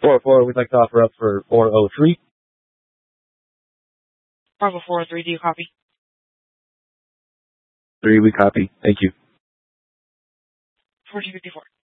404, we'd like to offer up for 403. Bravo 403, do you copy? 3, we copy. Thank you. 1454.